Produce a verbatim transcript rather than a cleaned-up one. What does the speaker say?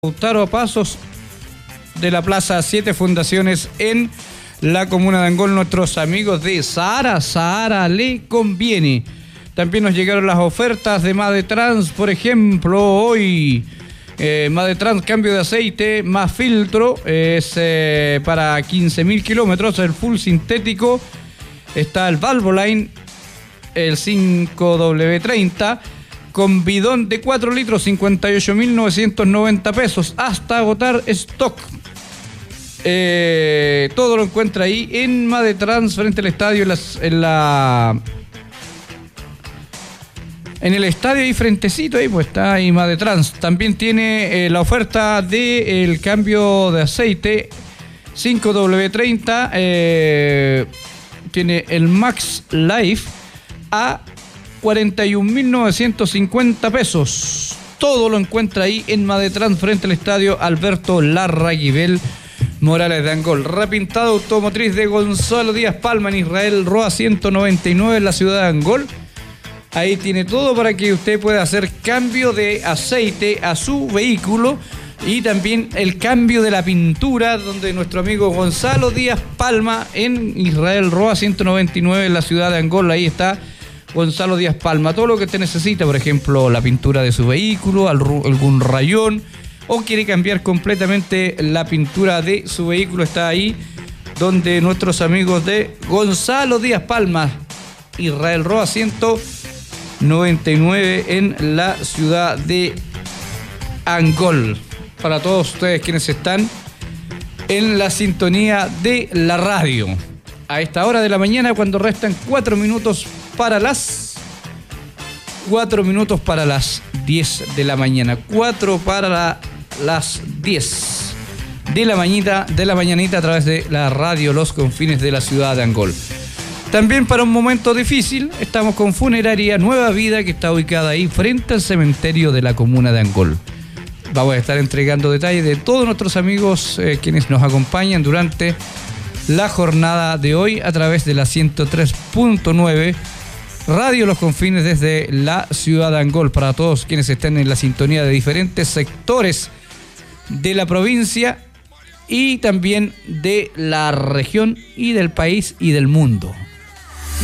Lautaro a pasos de la Plaza Siete Fundaciones en la comuna de Angol. Nuestros amigos de Sahara, Sahara le conviene. También nos llegaron las ofertas de Madetrans, por ejemplo, hoy eh, Madetrans cambio de aceite más filtro es eh, para quince mil kilómetros, el full sintético. Está el Valvoline, el cinco W treinta con bidón de cuatro litros, cincuenta y ocho mil novecientos noventa pesos, hasta agotar stock. Eh, todo lo encuentra ahí en Madetrans, frente al estadio, en, las, en la... En el estadio ahí frentecito, ahí pues está ahí Madetrans. También tiene eh, la oferta del cambio de aceite cinco W treinta. Eh, tiene el Max Life a cuarenta y un mil novecientos cincuenta pesos. Todo lo encuentra ahí en Madetrans, frente al estadio Alberto Larraguibel Morales de Angol. Repintado automotriz de Gonzalo Díaz Palma en Israel Roa ciento noventa y nueve en la ciudad de Angol. Ahí tiene todo para que usted pueda hacer cambio de aceite a su vehículo y también el cambio de la pintura, donde nuestro amigo Gonzalo Díaz Palma en Israel Roa ciento noventa y nueve en la ciudad de Angol. Ahí está Gonzalo Díaz Palma. Todo lo que usted necesita, por ejemplo, la pintura de su vehículo, algún rayón, o quiere cambiar completamente la pintura de su vehículo, está ahí donde nuestros amigos de Gonzalo Díaz Palma, Israel Roa ciento noventa y nueve en la ciudad de Angol. Para todos ustedes quienes están en la sintonía de la radio a esta hora de la mañana, cuando restan cuatro minutos para las cuatro minutos para las diez de la mañana, cuatro para la, las diez de la mañanita, de la mañanita a través de la radio Los Confines de la ciudad de Angol. También para un momento difícil estamos con Funeraria Nueva Vida, que está ubicada ahí frente al cementerio de la comuna de Angol. Vamos a estar entregando detalles de todos nuestros amigos eh, quienes nos acompañan durante la jornada de hoy a través de la ciento tres punto nueve Radio Los Confines desde la ciudad de Angol, para todos quienes estén en la sintonía de diferentes sectores de la provincia y también de la región y del país y del mundo.